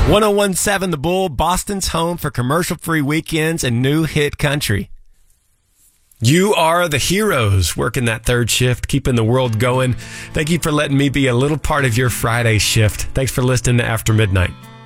1017 The Bull, Boston's home for commercial-free weekends and new hit country. You are the heroes working that third shift, keeping the world going. Thank you for letting me be a little part of your Friday shift. Thanks for listening to After Midnight.